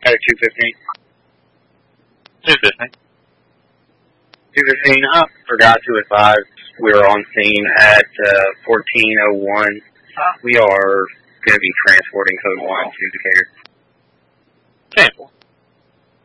At 215. 215. 215. I forgot to advise we were on scene at 1401. We are going to be transporting code 1 to Decatur. 10-4.